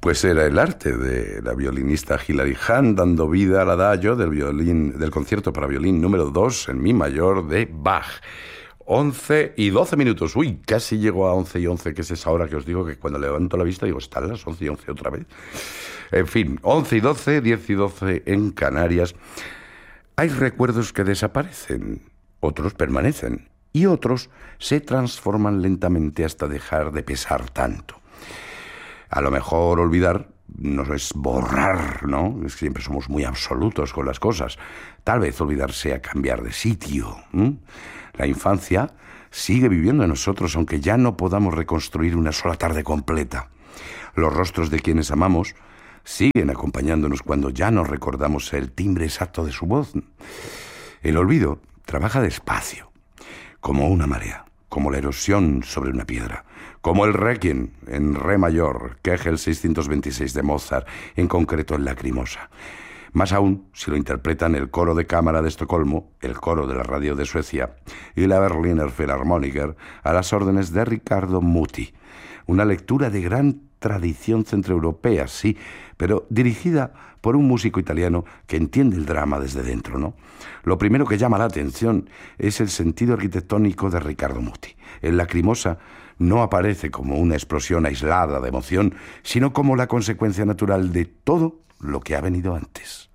Pues era el arte de la violinista Hilary Hahn dando vida al adagio del concierto para violín número 2 en mi mayor de Bach. 11 y 12 minutos. Uy, casi llego a 11 y 11, que es esa hora que os digo que cuando levanto la vista digo, ¿están las 11 y 11 otra vez? En fin, 11 y 12, 10 y 12 en Canarias. Hay recuerdos que desaparecen, otros permanecen y otros se transforman lentamente hasta dejar de pesar tanto. A lo mejor olvidar no es borrar, ¿no? Siempre somos muy absolutos con las cosas. Tal vez olvidar sea cambiar de sitio. La infancia sigue viviendo en nosotros, aunque ya no podamos reconstruir una sola tarde completa. Los rostros de quienes amamos siguen acompañándonos cuando ya no recordamos el timbre exacto de su voz. El olvido trabaja despacio, como una marea, como la erosión sobre una piedra, como el Requiem en re mayor, Kegel 626 de Mozart, en concreto en Lacrimosa. Más aún si lo interpretan el coro de cámara de Estocolmo, el coro de la radio de Suecia y la Berliner Philharmoniker a las órdenes de Riccardo Muti. Una lectura de gran tradición centroeuropea, sí, pero dirigida por un músico italiano que entiende el drama desde dentro, ¿no? Lo primero que llama la atención es el sentido arquitectónico de Riccardo Muti. En Lacrimosa no aparece como una explosión aislada de emoción, sino como la consecuencia natural de todo lo que ha venido antes.